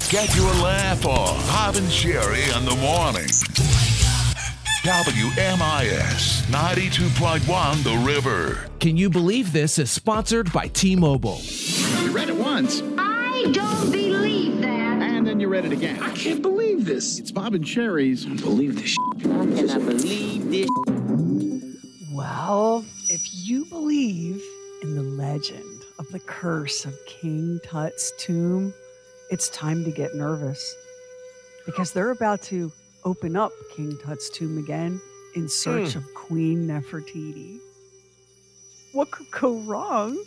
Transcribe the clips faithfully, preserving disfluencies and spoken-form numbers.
Get your laugh on. Bob and Sherry in the morning. W M I S ninety-two point one The River. Can You Believe This is sponsored by T-Mobile. You read it once. I don't believe that. And then you read it again. I can't believe this. It's Bob and Sherry's. I don't believe this. I cannot believe this. Well, if you believe in the legend of the curse of King Tut's tomb, it's time to get nervous because they're about to open up King Tut's tomb again in search mm. of Queen Nefertiti. What could go wrong?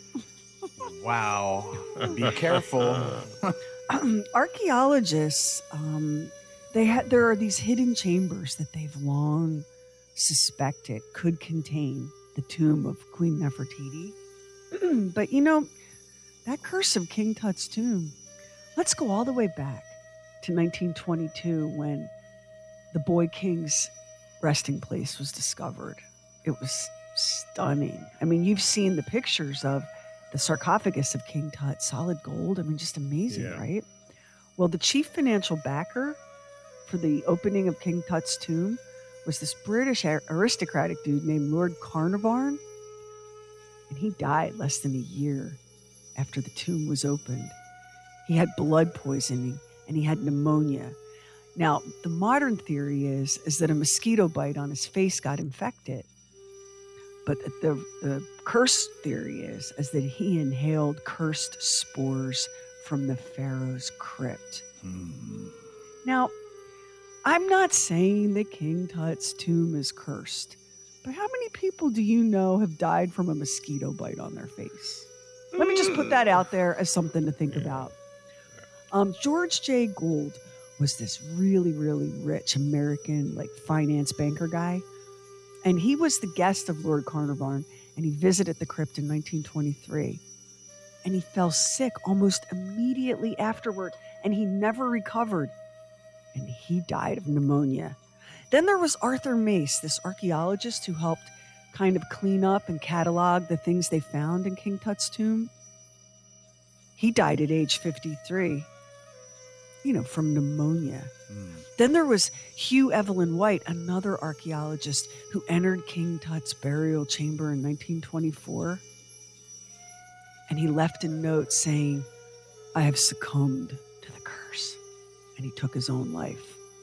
Wow. Be careful. um, archaeologists, um, they had there are these hidden chambers that they've long suspected could contain the tomb of Queen Nefertiti. But you know, that curse of King Tut's tomb, let's go all the way back to nineteen twenty-two when the boy king's resting place was discovered. It was stunning. I mean, you've seen the pictures of the sarcophagus of King Tut, solid gold. I mean, just amazing, yeah. right? Well, the chief financial backer for the opening of King Tut's tomb was this British aristocratic dude named Lord Carnarvon. And he died less than a year after the tomb was opened. He had blood poisoning and he had pneumonia. Now, the modern theory is, is that a mosquito bite on his face got infected. But the, the curse theory is, is that he inhaled cursed spores from the pharaoh's crypt. Hmm. Now, I'm not saying that King Tut's tomb is cursed, but how many people do you know have died from a mosquito bite on their face? Let me just put that out there as something to think yeah. about. Um, George J. Gould was this really, really rich American, like, finance banker guy. And he was the guest of Lord Carnarvon, and he visited the crypt in nineteen twenty-three. And he fell sick almost immediately afterward, and he never recovered. And he died of pneumonia. Then there was Arthur Mace, this archaeologist who helped kind of clean up and catalog the things they found in King Tut's tomb. He died at age fifty-three, you know, from pneumonia. Mm. Then there was Hugh Evelyn White, another archaeologist who entered King Tut's burial chamber in nineteen twenty-four. And he left a note saying, "I have succumbed to the curse." And he took his own life.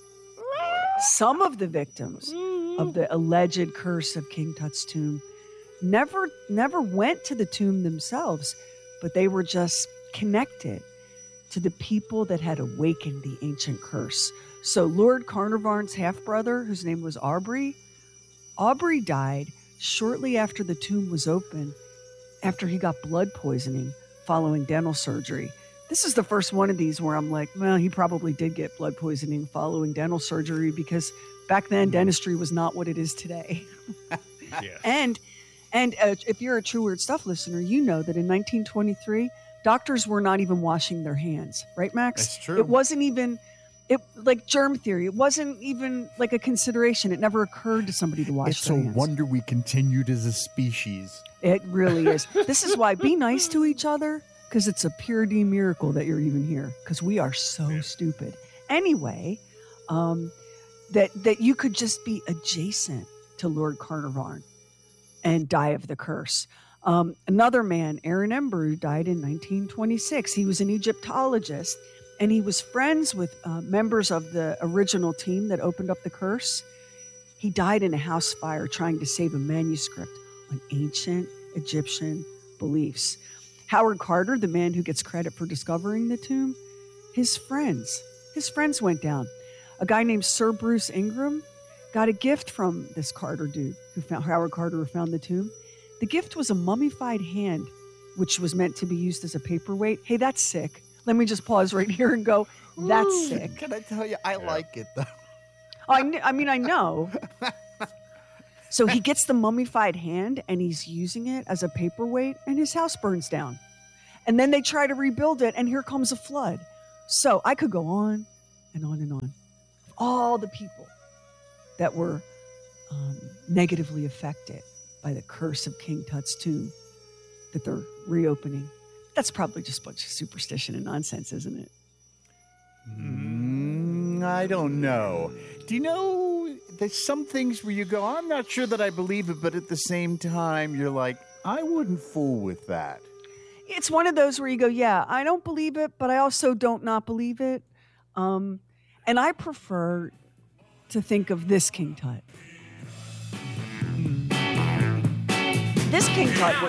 Some of the victims of the alleged curse of King Tut's tomb never, never went to the tomb themselves, but they were just connected to the people that had awakened the ancient curse. So Lord Carnarvon's half-brother, whose name was Aubrey, Aubrey died shortly after the tomb was opened, after he got blood poisoning following dental surgery. This is the first one of these where I'm like, well, he probably did get blood poisoning following dental surgery because back then dentistry was not what it is today. yeah. And and uh, if you're a True Weird Stuff listener, you know that in nineteen twenty-three, doctors were not even washing their hands. Right, Max? That's true. It wasn't even, it like germ theory. It wasn't even like a consideration. It never occurred to somebody to wash it's their hands. It's a wonder we continued as a species. It really is. This is why be nice to each other. Because it's a pure D miracle that you're even here. Because we are so yeah. stupid. Anyway, um, that that you could just be adjacent to Lord Carnarvon and die of the curse. Um, another man, Aaron Embrew, died in nineteen twenty-six. He was an Egyptologist, and he was friends with uh, members of the original team that opened up the curse. He died in a house fire trying to save a manuscript on ancient Egyptian beliefs. Howard Carter, the man who gets credit for discovering the tomb, his friends, his friends went down. A guy named Sir Bruce Ingram got a gift from this Carter dude who found Howard Carter who found the tomb. The gift was a mummified hand, which was meant to be used as a paperweight. Hey, that's sick. Let me just pause right here and go, that's Ooh, sick. Can I tell you, I yeah. like it, though. I, kn- I mean, I know. So he gets the mummified hand and he's using it as a paperweight and his house burns down. And then they try to rebuild it and here comes a flood. So I could go on and on and on. All the people that were um, negatively affected by the curse of King Tut's tomb that they're reopening. That's probably just a bunch of superstition and nonsense, isn't it? Mm, I don't know. Do you know, there's some things where you go, I'm not sure that I believe it, but at the same time, you're like, I wouldn't fool with that. It's one of those where you go, yeah, I don't believe it, but I also don't not believe it. Um, and I prefer to think of this King Tut. This King Tut